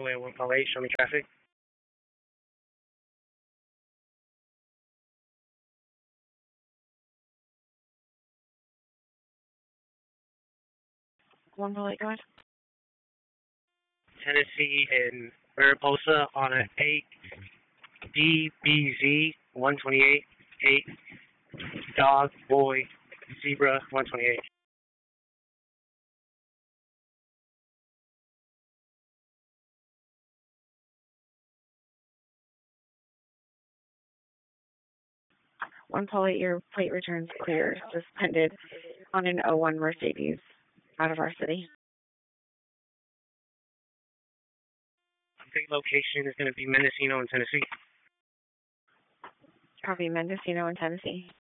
Highway 158, show me traffic. One bullet, go ahead. Tennessee and Mariposa on an 8DBZ 128, 8 Dog Boy Zebra 128. One bullet, your plate returns clear, suspended on an '01 Mercedes out of our city. Big location is going to be Mendocino in Tennessee. Copy, Mendocino in Tennessee.